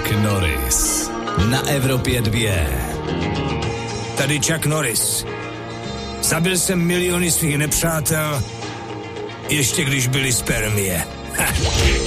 Chuck Norris na Evropě 2. Tady Chuck Norris. Zabil jsem miliony svých nepřátel, ještě když byly spermie.